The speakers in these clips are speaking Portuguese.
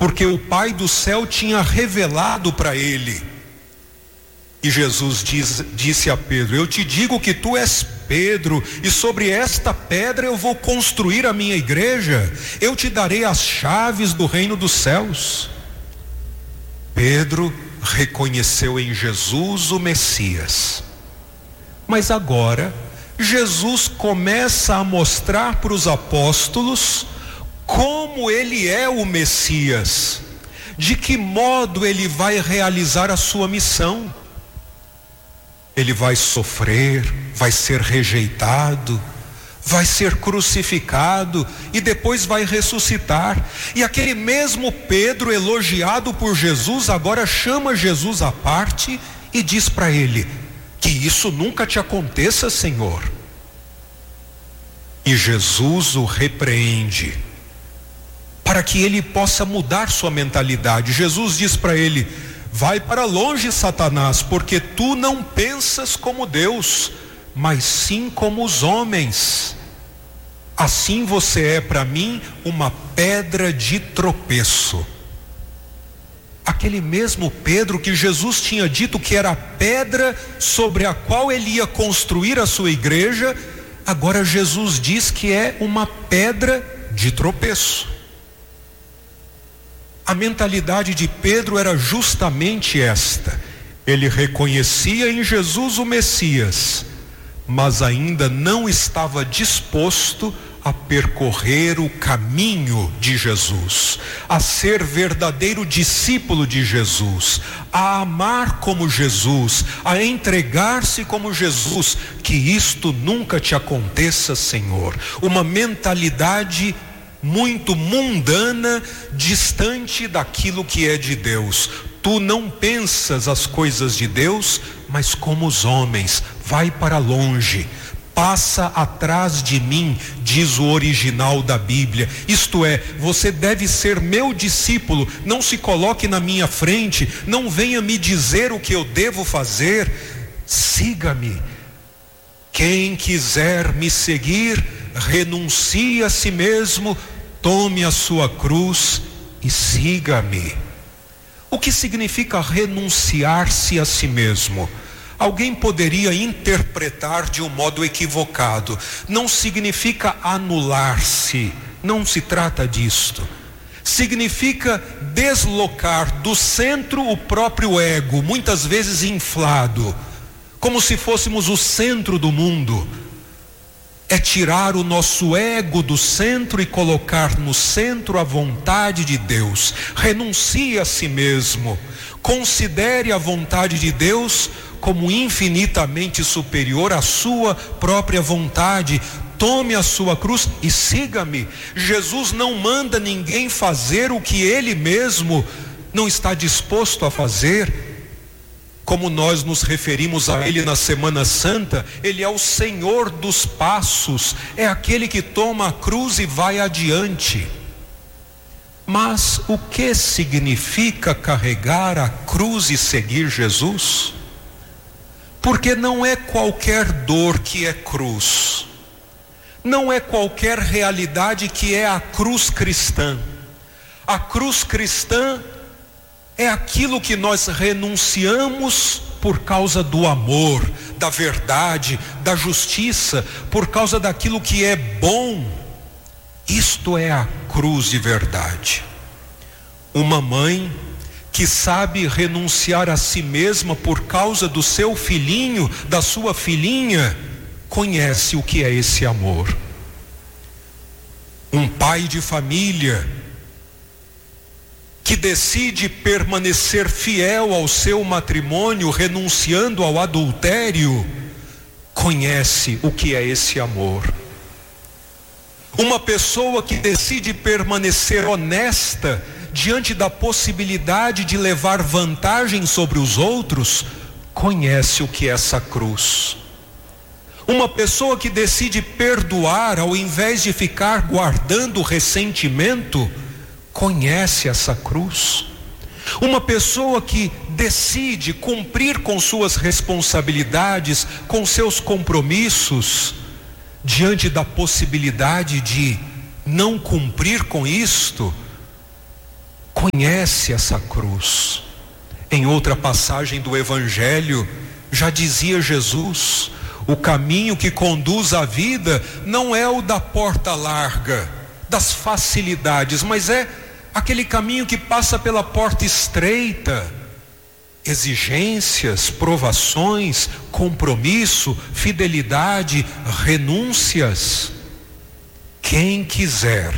porque o Pai do céu tinha revelado para ele. E Jesus disse a Pedro: eu te digo que tu és Pedro, e sobre esta pedra eu vou construir a minha igreja, eu te darei as chaves do reino dos céus. Pedro reconheceu em Jesus o Messias. Mas agora Jesus começa a mostrar para os apóstolos como ele é o Messias, de que modo ele vai realizar a sua missão. Ele vai sofrer, vai ser rejeitado, vai ser crucificado e depois vai ressuscitar. E aquele mesmo Pedro, elogiado por Jesus, agora chama Jesus à parte e diz para ele: que isso nunca te aconteça, Senhor. E Jesus o repreende para que ele possa mudar sua mentalidade. Jesus diz para ele: vai para longe, Satanás, porque tu não pensas como Deus, mas sim como os homens. Assim você é para mim uma pedra de tropeço. Aquele mesmo Pedro que Jesus tinha dito que era a pedra sobre a qual ele ia construir a sua igreja, agora Jesus diz que é uma pedra de tropeço. A mentalidade de Pedro era justamente esta: ele reconhecia em Jesus o Messias, mas ainda não estava disposto a percorrer o caminho de Jesus, a ser verdadeiro discípulo de Jesus, a amar como Jesus, a entregar-se como Jesus. Que isto nunca te aconteça, Senhor. Uma mentalidade muito mundana, distante daquilo que é de Deus. Tu não pensas as coisas de Deus, mas como os homens. Vai para longe, passa atrás de mim, diz o original da Bíblia. Isto é, você deve ser meu discípulo, não se coloque na minha frente, não venha me dizer o que eu devo fazer, siga-me. Quem quiser me seguir, renuncie a si mesmo, tome a sua cruz e siga-me. O que significa renunciar-se a si mesmo? Alguém poderia interpretar de um modo equivocado. Não significa anular-se, não se trata disto. Significa deslocar do centro o próprio ego, muitas vezes inflado, como se fôssemos o centro do mundo. É tirar o nosso ego do centro e colocar no centro a vontade de Deus. Renuncie a si mesmo. Considere a vontade de Deus como infinitamente superior à sua própria vontade. Tome a sua cruz e siga-me. Jesus não manda ninguém fazer o que ele mesmo não está disposto a fazer. Como nós nos referimos a ele na Semana Santa, ele é o Senhor dos passos, é aquele que toma a cruz e vai adiante. Mas o que significa carregar a cruz e seguir Jesus? Porque não é qualquer dor que é cruz, não é qualquer realidade que é a cruz cristã. A cruz cristã é aquilo que nós renunciamos por causa do amor, da verdade, da justiça, por causa daquilo que é bom. Isto é a cruz de verdade. Uma mãe que sabe renunciar a si mesma por causa do seu filhinho, da sua filhinha, conhece o que é esse amor. Um pai de família que decide permanecer fiel ao seu matrimônio, renunciando ao adultério, conhece o que é esse amor. Uma pessoa que decide permanecer honesta diante da possibilidade de levar vantagem sobre os outros, conhece o que é essa cruz. Uma pessoa que decide perdoar ao invés de ficar guardando ressentimento, conhece essa cruz. Uma pessoa que decide cumprir com suas responsabilidades, com seus compromissos, diante da possibilidade de não cumprir com isto, conhece essa cruz. Em outra passagem do Evangelho, já dizia Jesus: o caminho que conduz à vida não é o da porta larga, das facilidades, mas é aquele caminho que passa pela porta estreita. Exigências, provações, compromisso, fidelidade, renúncias. Quem quiser,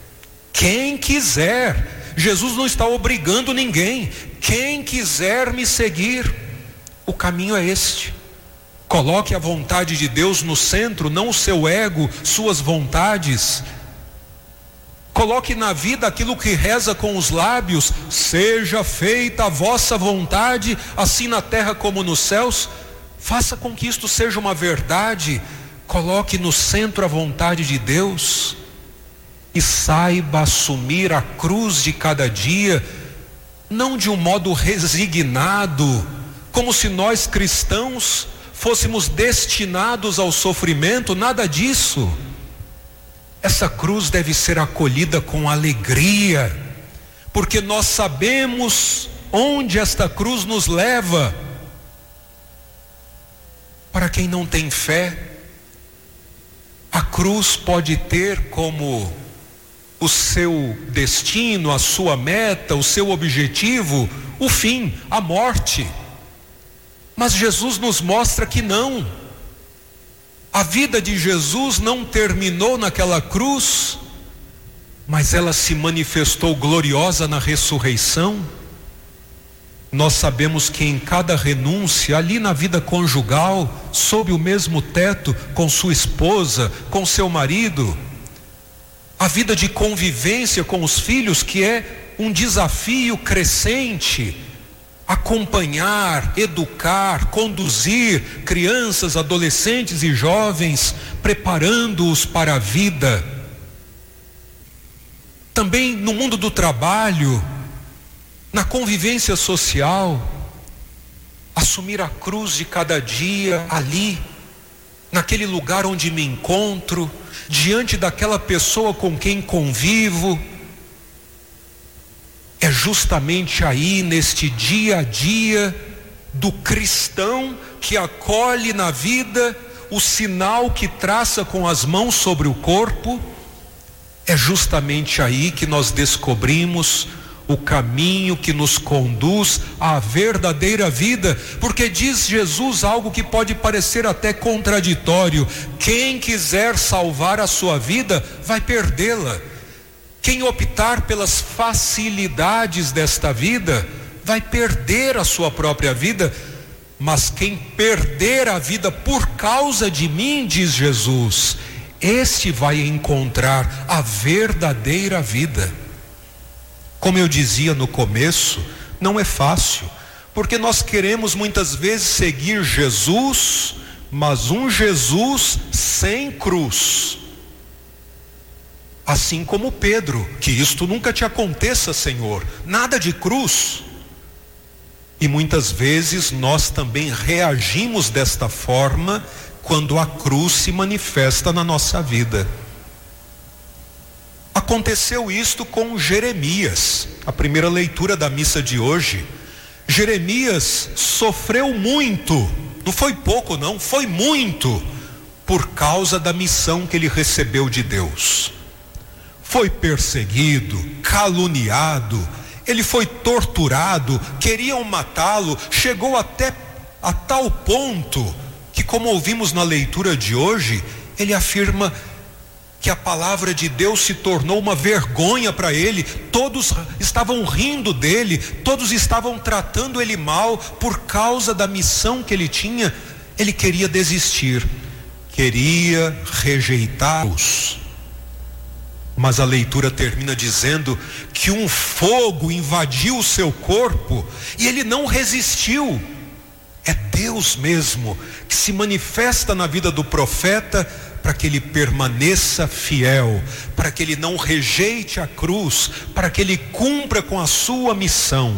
Jesus não está obrigando ninguém. Quem quiser me seguir, o caminho é este. Coloque a vontade de Deus no centro, não o seu ego, suas vontades. Coloque na vida aquilo que reza com os lábios: seja feita a vossa vontade, assim na terra como nos céus. Faça com que isto seja uma verdade. Coloque no centro a vontade de Deus e saiba assumir a cruz de cada dia, não de um modo resignado, como se nós cristãos fôssemos destinados ao sofrimento. Nada disso. Essa cruz deve ser acolhida com alegria, porque nós sabemos onde esta cruz nos leva. Para quem não tem fé, a cruz pode ter como o seu destino, a sua meta, o seu objetivo, o fim, a morte. Mas Jesus nos mostra que não. A vida de Jesus não terminou naquela cruz, mas ela se manifestou gloriosa na ressurreição. Nós sabemos que em cada renúncia, ali na vida conjugal, sob o mesmo teto, com sua esposa, com seu marido, a vida de convivência com os filhos, que é um desafio crescente, acompanhar, educar, conduzir crianças, adolescentes e jovens, preparando-os para a vida. Também no mundo do trabalho, na convivência social, assumir a cruz de cada dia ali, naquele lugar onde me encontro, diante daquela pessoa com quem convivo. É justamente aí, neste dia a dia do cristão que acolhe na vida o sinal que traça com as mãos sobre o corpo, é justamente aí que nós descobrimos o caminho que nos conduz à verdadeira vida, porque diz Jesus algo que pode parecer até contraditório: quem quiser salvar a sua vida vai perdê-la. Quem optar pelas facilidades desta vida vai perder a sua própria vida, mas quem perder a vida por causa de mim, diz Jesus, este vai encontrar a verdadeira vida. Como eu dizia no começo, não é fácil, porque nós queremos muitas vezes seguir Jesus, mas um Jesus sem cruz. Assim como Pedro: que isto nunca te aconteça, Senhor, nada de cruz. E muitas vezes nós também reagimos desta forma quando a cruz se manifesta na nossa vida. Aconteceu isto com Jeremias, a primeira leitura da missa de hoje. Jeremias sofreu muito, não foi pouco não, foi muito, por causa da missão que ele recebeu de Deus. Foi perseguido, caluniado, ele foi torturado, queriam matá-lo, chegou até a tal ponto que, como ouvimos na leitura de hoje, ele afirma que a palavra de Deus se tornou uma vergonha para ele. Todos estavam rindo dele, todos estavam tratando ele mal por causa da missão que ele tinha. Ele queria desistir, queria rejeitar-os. Mas a leitura termina dizendo que um fogo invadiu o seu corpo e ele não resistiu. É Deus mesmo que se manifesta na vida do profeta para que ele permaneça fiel, para que ele não rejeite a cruz, para que ele cumpra com a sua missão.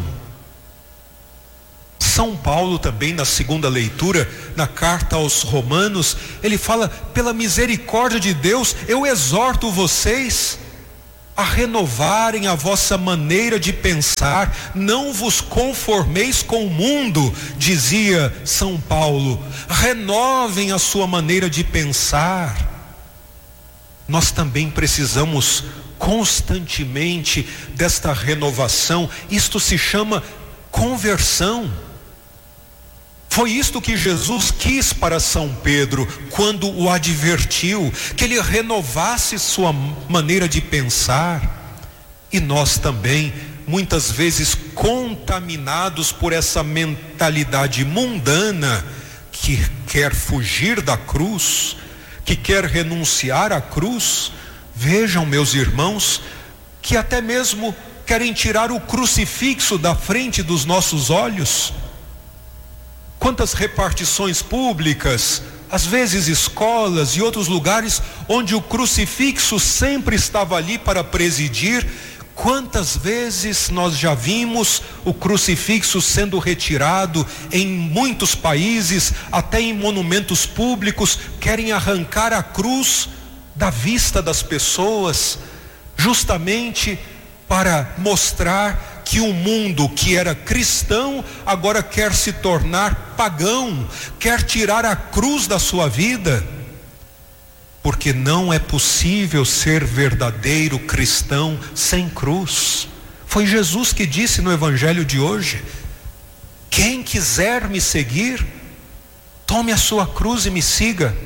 São Paulo também, na segunda leitura, na carta aos Romanos, ele fala: pela misericórdia de Deus, eu exorto vocês. a renovarem a vossa maneira de pensar. Não vos conformeis com o mundo, dizia São Paulo. Renovem a sua maneira de pensar. Nós também precisamos constantemente desta renovação. Isto se chama conversão. Foi isto que Jesus quis para São Pedro quando o advertiu, que ele renovasse sua maneira de pensar. E nós também, muitas vezes contaminados por essa mentalidade mundana, que quer fugir da cruz, que quer renunciar à cruz. Vejam, meus irmãos, que até mesmo querem tirar o crucifixo da frente dos nossos olhos. Quantas repartições públicas, às vezes escolas e outros lugares onde o crucifixo sempre estava ali para presidir. Quantas vezes nós já vimos o crucifixo sendo retirado em muitos países, até em monumentos públicos, querem arrancar a cruz da vista das pessoas, justamente para mostrar que o mundo que era cristão agora quer se tornar pagão, quer tirar a cruz da sua vida, porque não é possível ser verdadeiro cristão sem cruz. Foi Jesus que disse no evangelho de hoje: quem quiser me seguir, tome a sua cruz e me siga.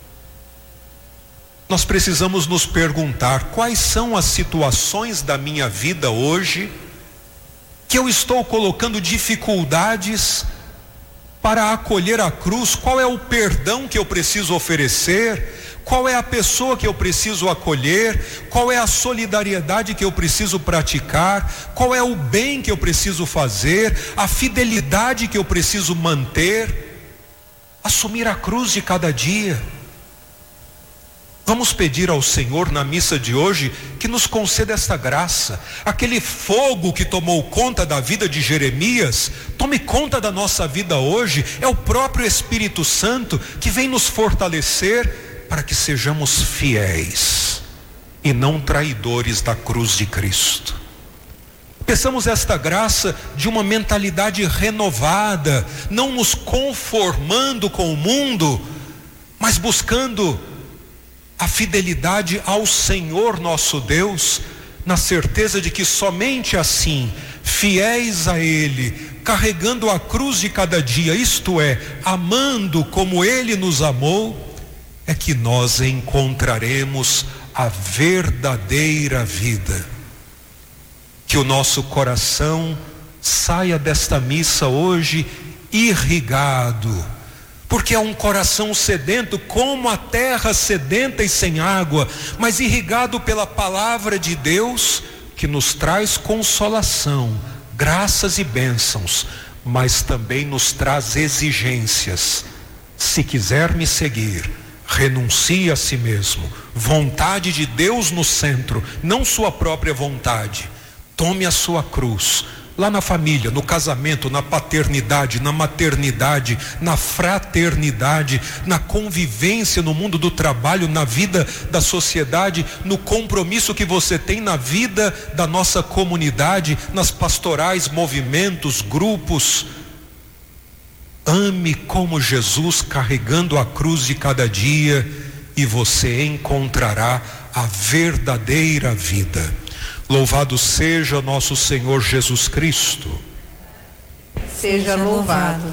Nós precisamos nos perguntar: quais são as situações da minha vida hoje que eu estou colocando dificuldades para acolher a cruz? Qual é o perdão que eu preciso oferecer? Qual é a pessoa que eu preciso acolher? Qual é a solidariedade que eu preciso praticar? Qual é o bem que eu preciso fazer? A fidelidade que eu preciso manter? Assumir a cruz de cada dia. Vamos pedir ao Senhor na missa de hoje que nos conceda esta graça. Aquele fogo que tomou conta da vida de Jeremias, tome conta da nossa vida hoje. É o próprio Espírito Santo que vem nos fortalecer para que sejamos fiéis e não traidores da cruz de Cristo. Peçamos esta graça de uma mentalidade renovada, não nos conformando com o mundo, mas buscando a fidelidade ao Senhor nosso Deus, na certeza de que somente assim, fiéis a Ele, carregando a cruz de cada dia, isto é, amando como Ele nos amou, é que nós encontraremos a verdadeira vida. Que o nosso coração saia desta missa hoje irrigado, porque é um coração sedento, como a terra sedenta e sem água, mas irrigado pela palavra de Deus, que nos traz consolação, graças e bênçãos, mas também nos traz exigências. Se quiser me seguir, renuncie a si mesmo, vontade de Deus no centro, não sua própria vontade. Tome a sua cruz, lá na família, no casamento, na paternidade, na maternidade, na fraternidade, na convivência, no mundo do trabalho, na vida da sociedade, no compromisso que você tem na vida da nossa comunidade, nas pastorais, movimentos, grupos. Ame como Jesus, carregando a cruz de cada dia, e você encontrará a verdadeira vida. Louvado seja nosso Senhor Jesus Cristo. Seja louvado.